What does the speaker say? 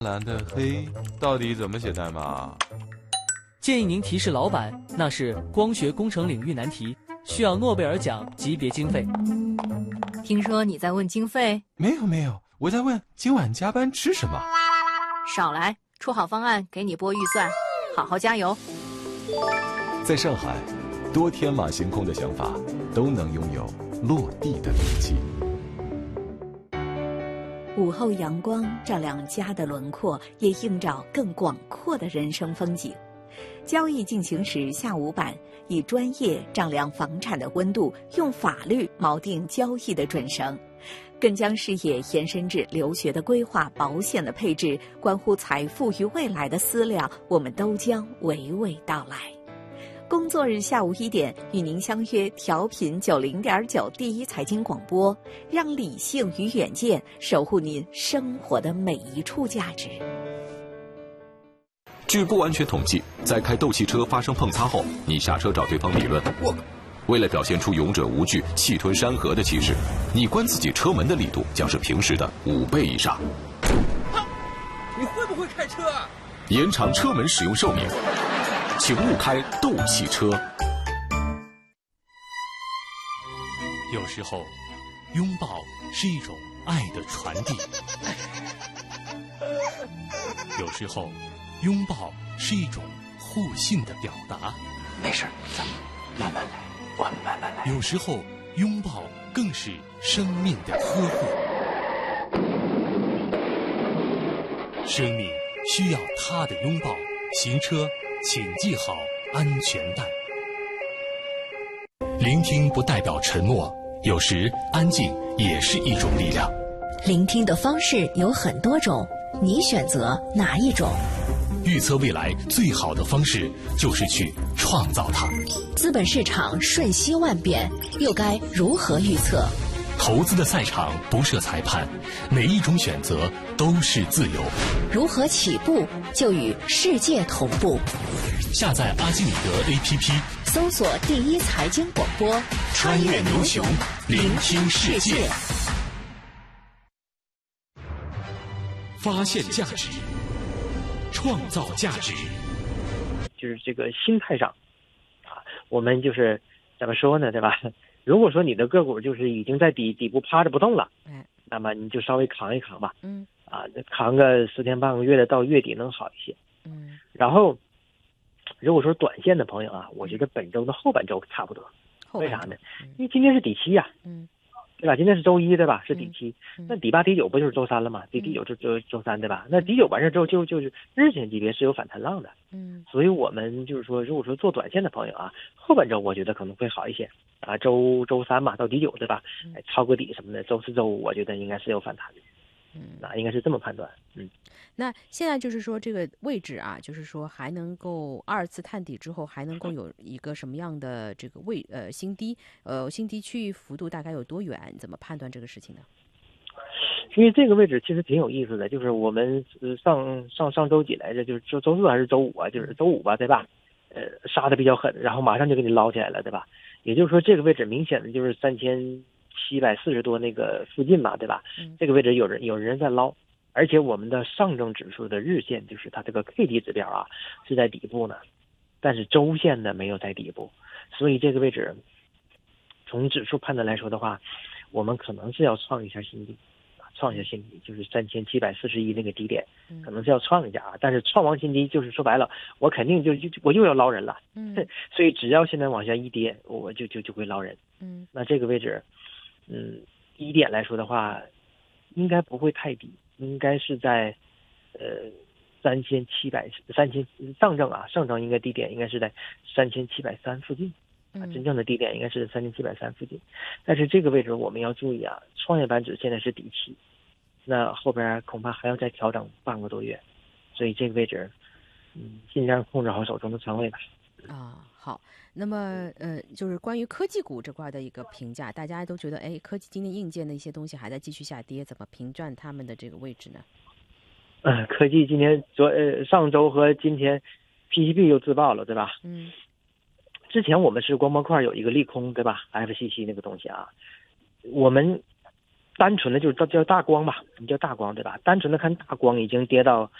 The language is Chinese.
蓝的黑到底怎么写代码？ 建议您提示老板，那是光学工程领域难题，需要诺贝尔奖级别经费。 听说你在问经费？ 没有，我在问今晚加班吃什么。 少来，出好方案给你拨预算，好好加油。 在上海，多天马行空的想法都能拥有落地的勇气。 午后阳光照亮家的轮廓，也映照更广阔的人生风景。交易进行时下午版，以专业丈量房产的温度，用法律锚定交易的准绳，更将视野延伸至留学的规划、保险的配置，关乎财富与未来的思量，我们都将娓娓道来。工作日下午1点，与您相约调频90.9第一财经广播，让理性与远见守护您生活的每一处价值。 据不完全统计，在开斗气车发生碰擦后，你下车找对方理论。为了表现出勇者无惧、气吞山河的气势，你关自己车门的力度将是平时的5倍以上。 你会不会开车啊？ 延长车门使用寿命，请勿开斗气车。 有时候，拥抱是一种爱的传递；有时候，拥抱是一种互信的表达。 没事，咱们慢慢来，我们慢慢来。 有时候，拥抱更是生命的呵护。生命需要他的拥抱。行车请系好安全带。聆听不代表沉默，有时安静也是一种力量。 聆听的方式有很多种，你选择哪一种？ 预测未来最好的方式就是去创造它。 资本市场瞬息万变，又该如何预测？ 投资的赛场不设裁判，每一种选择都是自由。 如何起步就与世界同步？ 下载阿基米德 APP， 搜索第一财经广播， 穿越牛熊，聆听世界，发现价值，创造价值。 就是这个心态上啊，我们就是怎么说呢，对吧？如果说你的个股就是已经在底部趴着不动了，那么你就稍微扛一扛吧，扛个10天半个月的，到月底能好一些，然后如果说短线的朋友啊，我觉得本周的后半周差不多，为啥呢？因为今天是底期呀，对吧？今天是周一，对吧？是底期，那底8、底9不就是周3了吗？底9就周3，对吧？那底9完事之后就是日线级别是有反弹浪的，所以我们就是说，如果说做短线的朋友啊，后半周我觉得可能会好一些啊，周3嘛到底9，对吧？抄个底什么的，周4、周5我觉得应该是有反弹的，那应该是这么判断， 那现在就是说这个位置啊，就是说还能够2次探底之后，还能够有一个什么样的这个新低？新低区域幅度大概有多远？怎么判断这个事情呢？ 因为这个位置其实挺有意思的，就是我们上周几来着，就是周4还是周5啊？就是周5吧，对吧？杀的比较狠，然后马上就给你捞起来了，对吧？也就是说这个位置明显的就是3740多那个附近嘛，对吧？这个位置有人在捞。而且我们的上证指数的日线，就是它这个 KD 指标啊，是在底部呢，但是周线呢没有在底部，所以这个位置从指数判断来说的话，我们可能是要创一下新低，就是3741那个低点，可能是要创一下啊。但是创完新低，就是说白了，我肯定我又要捞人了，所以只要现在往下一跌，我就会捞人，那这个位置，低点来说的话，应该不会太低。应该是在上证应该低点应该是在3730附近真正的低点应该是3730附近，但是这个位置我们要注意啊，创业板指现在是底期，那后边恐怕还要再调整半个多月，所以这个位置尽量控制好手中的仓位吧。 好，那么就是关于科技股这块的一个评价，大家都觉得科技今天硬件的一些东西还在继续下跌，怎么评断他们的这个位置呢？ 科技今天上周和今天 PCB 又自爆了，对吧？之前我们是光模块有一个利空，对吧？ FCC 那个东西啊，我们单纯的就是叫大光吧，你叫大光对吧？单纯的看大光已经跌到